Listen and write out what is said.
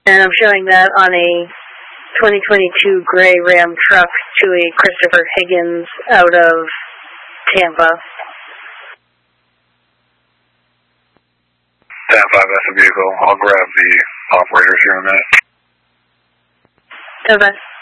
And I'm showing that on a 2022 gray Ram truck to a Christopher Higgins out of Tampa. 10-5, that's a vehicle. I'll grab the operators here in a minute. 10-5.